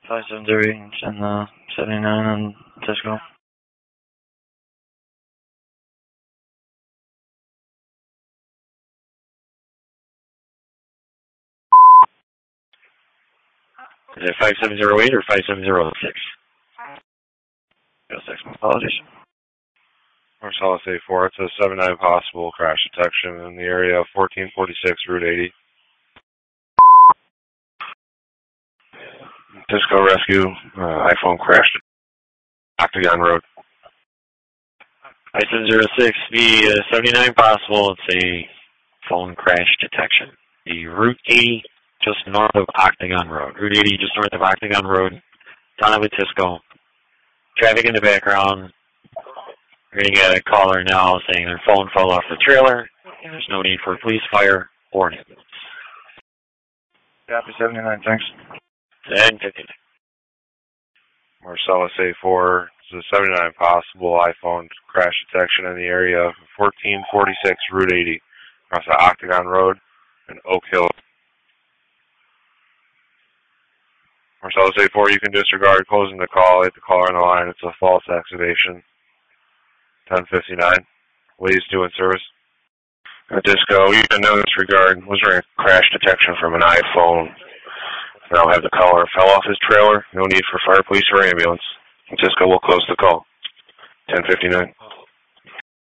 570 and 79 on Cisco. Is it 5708 or 5706? 06, my apologies. Marcellus 84, it's a 79 possible crash detection in the area of 1446 Route 80. Cisco Rescue, iPhone crashed Octagon Road. 5706, the 79 possible, it's a phone crash detection. The Route 80 just north of Octagon Road. Route 80 just north of Octagon Road, Donovan Cisco. Traffic in the background. We're going to get a caller now saying their phone fell off the trailer. And there's no need for police, fire, or an ambulance. Copy 79, thanks. 1059. Marcellus 84, it's a 79 possible iPhone crash detection in the area of 1446 Route 80 across the Octagon Road and Oak Hill. Marcellus 84, you can disregard closing the call, hit the caller on the line. It's a false activation. 1059. Please do in service. Disco, you can know disregard. Was there a crash detection from an iPhone? Now have the caller fell off his trailer. No need for fire, police, or ambulance. Disco will close the call. 1059.